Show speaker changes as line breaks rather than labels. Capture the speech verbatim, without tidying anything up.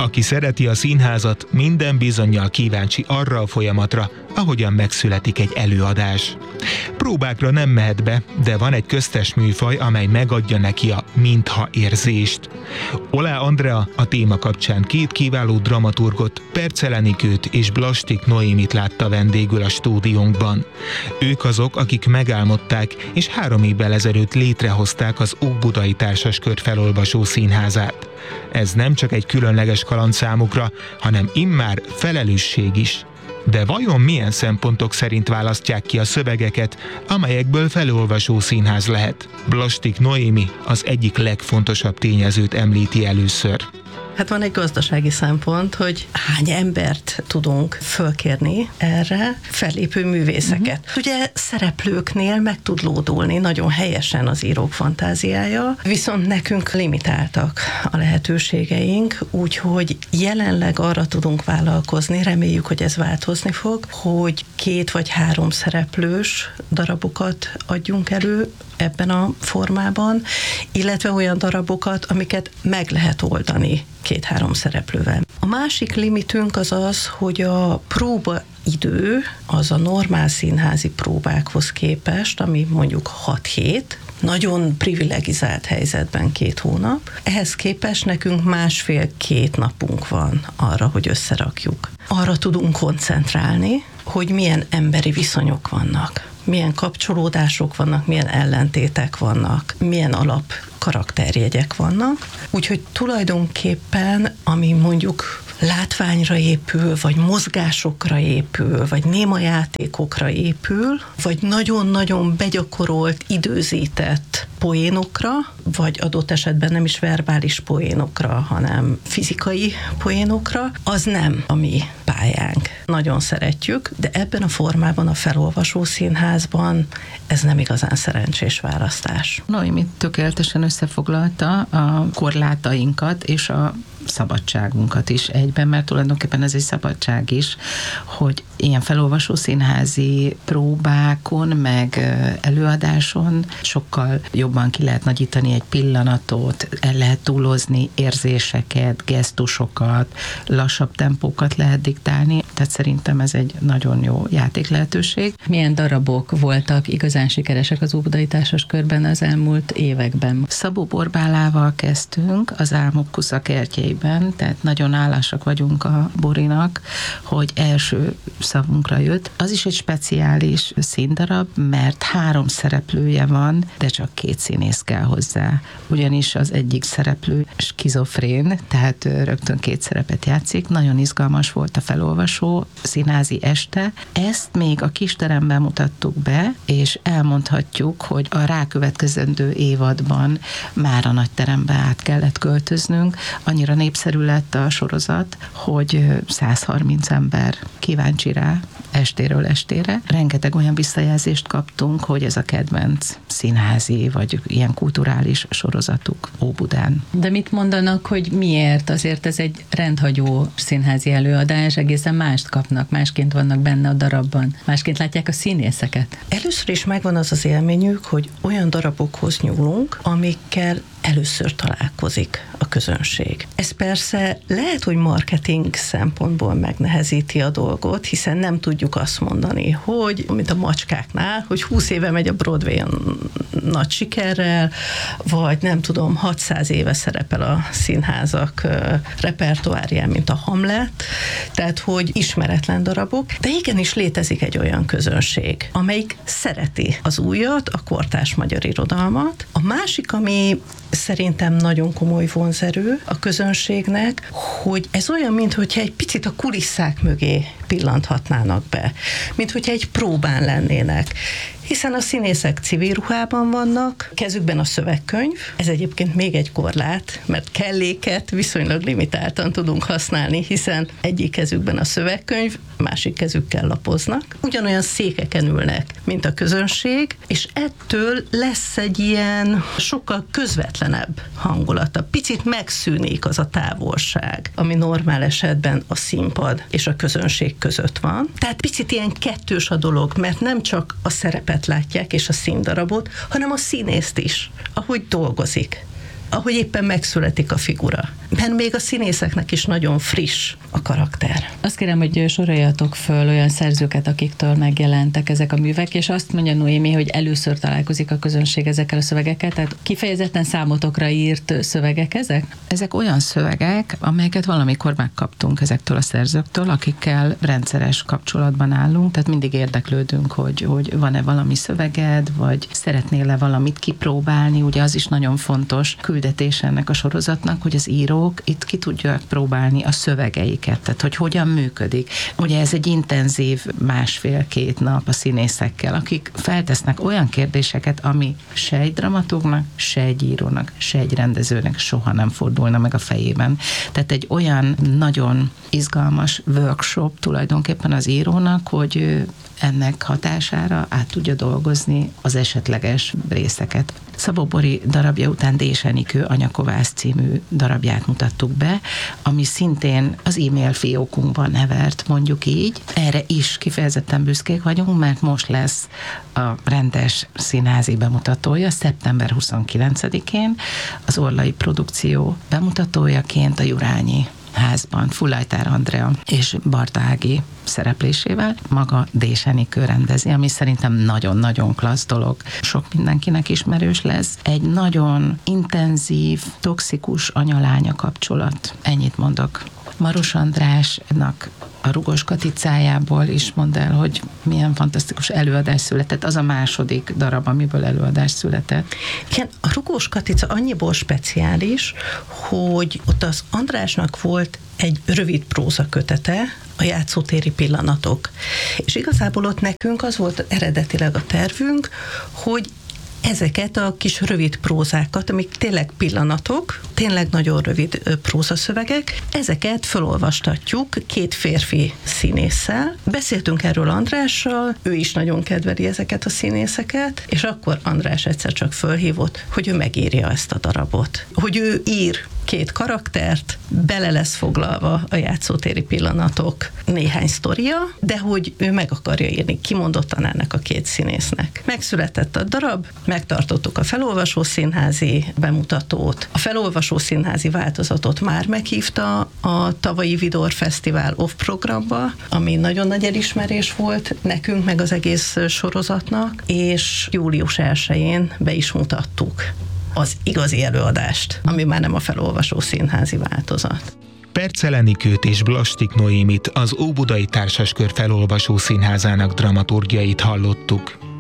Aki szereti a színházat, minden bizonnyal kíváncsi arra a folyamatra, ahogyan megszületik egy előadás. Próbákra nem mehet be, de van egy köztes műfaj, amely megadja neki a mintha érzést. Oláh Andrea a téma kapcsán két kiváló dramaturgot, Percel Enikőt és Blastik Noémit látta vendégül a stúdiónkban. Ők azok, akik megálmodták, és három évvel ezelőtt létrehozták az Óbudai Társaskör felolvasó színházát. Ez nem csak egy különleges kaland számukra, hanem immár felelősség is. De vajon milyen szempontok szerint választják ki a szövegeket, amelyekből felolvasó színház lehet? Blastik Noémi az egyik legfontosabb tényezőt említi először.
Hát van egy gazdasági szempont, hogy hány embert tudunk fölkérni erre, fellépő művészeket. Uh-huh. Ugye szereplőknél meg tud lódulni nagyon helyesen az írók fantáziája, viszont nekünk limitáltak a lehetőségeink, úgyhogy jelenleg arra tudunk vállalkozni, reméljük, hogy ez változni fog, hogy két vagy három szereplős darabokat adjunk elő ebben a formában, illetve olyan darabokat, amiket meg lehet oldani két-három szereplővel. A másik limitünk az az, hogy a próbaidő az a normál színházi próbákhoz képest, ami mondjuk hat hét, nagyon privilegizált helyzetben két hónap. Ehhez képest nekünk másfél-két napunk van arra, hogy összerakjuk. Arra tudunk koncentrálni, hogy milyen emberi viszonyok vannak, milyen kapcsolódások vannak, milyen ellentétek vannak, milyen alap karakterjegyek vannak. Úgyhogy tulajdonképpen, ami mondjuk látványra épül, vagy mozgásokra épül, vagy néma játékokra épül, vagy nagyon-nagyon begyakorolt, időzített poénokra, vagy adott esetben nem is verbális poénokra, hanem fizikai poénokra, az nem a mi pályánk. Nagyon szeretjük, de ebben a formában a felolvasó színházban ez nem igazán szerencsés választás.
Noémi tökéletesen összefoglalta a korlátainkat és a szabadságunkat is egyben, mert tulajdonképpen ez egy szabadság is, hogy ilyen felolvasó színházi próbákon, meg előadáson sokkal jobban ki lehet nagyítani egy pillanatot, el lehet túlozni érzéseket, gesztusokat, lassabb tempókat lehet diktálni, tehát szerintem ez egy nagyon jó játék lehetőség.
Milyen darabok voltak igazán sikeresek az Óbudai Társaskörben az elmúlt években?
Szabó Borbálával kezdtünk az Álmok Kusza kertjeiben, tehát nagyon hálásak vagyunk a Borinak, hogy első szavunkra jött. Az is egy speciális színdarab, mert három szereplője van, de csak két színész kell hozzá. Ugyanis az egyik szereplő skizofrén, tehát rögtön két szerepet játszik. Nagyon izgalmas volt a felolvasó színházi este. Ezt még a kisteremben mutattuk be, és elmondhatjuk, hogy a rákövetkezendő évadban már a nagyterembe át kellett költöznünk. Annyira népszerű lett a sorozat, hogy száz harminc ember kíváncsi rá estéről estére. Rengeteg olyan visszajelzést kaptunk, hogy ez a kedvenc színházi vagy ilyen kulturális sorozatuk Óbudán.
De mit mondanak, hogy miért? Azért ez egy rendhagyó színházi előadás, egészen mást kapnak, másként vannak benne a darabban, másként látják a színészeket.
Először is megvan az az élményük, hogy olyan darabokhoz nyúlunk, amikkel először találkozik a közönség. Ez persze lehet, hogy marketing szempontból megnehezíti a dolgot, hiszen nem tudjuk azt mondani, hogy, mint a macskáknál, hogy húsz éve megy a Broadway-on nagy sikerrel, vagy nem tudom, hatszáz éve szerepel a színházak repertoárján, mint a Hamlet, tehát, hogy ismeretlen darabok, de igenis létezik egy olyan közönség, amelyik szereti az újat, a kortárs magyar irodalmat. A másik, ami szerintem nagyon komoly vonzerő a közönségnek, hogy ez olyan, mintha egy picit a kulisszák mögé pillanthatnának be, mint hogyha egy próbán lennének. Hiszen a színészek civil ruhában vannak, kezükben a szövegkönyv, ez egyébként még egy korlát, mert kelléket viszonylag limitáltan tudunk használni, hiszen egyik kezükben a szövegkönyv, másik kezükkel lapoznak. Ugyanolyan székeken ülnek, mint a közönség, és ettől lesz egy ilyen sokkal közvetlenebb hangulata. Picit megszűnik az a távolság, ami normál esetben a színpad és a közönség között van. Tehát picit ilyen kettős a dolog, mert nem csak a szerepet látják és a színdarabot, hanem a színészt is, ahogy dolgozik. ahogy éppen megszületik a figura. Mert még a színészeknek is nagyon friss a karakter.
Azt kérem, hogy soroljatok föl olyan szerzőket, akiktől megjelentek ezek a művek, és azt mondja Noémi, hogy először találkozik a közönség ezekkel a szövegekkel, tehát kifejezetten számotokra írt szövegek ezek?
Ezek olyan szövegek, amelyeket valamikor megkaptunk ezektől a szerzőktől, akikkel rendszeres kapcsolatban állunk, tehát mindig érdeklődünk, hogy, hogy van-e valami szöveged, vagy szeretnél-e valamit kipróbálni, ugye az is nagyon fontos küldetés ennek a sorozatnak, hogy az írók itt ki tudják próbálni a szövegeiket, tehát hogy hogyan működik. Ugye ez egy intenzív másfél-két nap a színészekkel, akik feltesznek olyan kérdéseket, ami se egy dramaturgnak, se egy írónak, se egy rendezőnek soha nem fordulna meg a fejében. Tehát egy olyan nagyon izgalmas workshop tulajdonképpen az írónak, hogy ő ennek hatására át tudja dolgozni az esetleges részeket. Szabó Bori darabja után Dés Enikő Anyakovász című darabját mutattuk be, ami szintén az e-mail fiókunkban hevert, mondjuk így. Erre is kifejezetten büszkék vagyunk, mert most lesz a rendes színházi bemutatója, szeptember huszonkilencedikén az Orlai Produkció bemutatójaként a Jurányi házban Fullajtár Andrea és Barta Ági szereplésével maga Dés Enikő rendezi, ami szerintem nagyon-nagyon klassz dolog. Sok mindenkinek ismerős lesz. Egy nagyon intenzív, toxikus anya-lánya kapcsolat. Ennyit mondok. Maros Andrásnak a Rugós Katicájából is mondd el, hogy milyen fantasztikus előadás született. Az a második darab, amiből előadás született.
Igen, a Rugós Katica annyiból speciális, hogy ott az Andrásnak volt egy rövid próza kötete, a játszótéri pillanatok. És igazából ott nekünk az volt eredetileg a tervünk, hogy ezeket a kis rövid prózákat, amik tényleg pillanatok, tényleg nagyon rövid prózaszövegek, ezeket felolvastatjuk két férfi színésszel. Beszéltünk erről Andrással, ő is nagyon kedveli ezeket a színészeket, és akkor András egyszer csak fölhívott, hogy ő megírja ezt a darabot. Hogy ő ír két karaktert, bele lesz foglalva a játszótéri pillanatok néhány sztoria, de hogy ő meg akarja írni kimondottan ennek a két színésznek. Megszületett a darab, megtartottuk a felolvasó színházi bemutatót. A felolvasó színházi változatot már meghívta a tavalyi Vidor Fesztivál off programba, ami nagyon nagy elismerés volt nekünk, meg az egész sorozatnak, és július elsején be is mutattuk az igazi előadást, ami már nem a felolvasó színházi változat.
Percel Enikőt és Blastik Noémit, az Óbudai Társaskör felolvasó színházának dramaturgiait hallottuk.